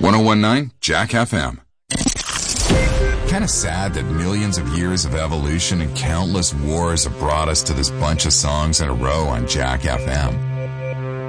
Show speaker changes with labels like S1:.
S1: 1019 Jack FM.
S2: Kind of sad that millions of years of evolution and countless wars have brought us to this bunch of songs in a row on Jack FM.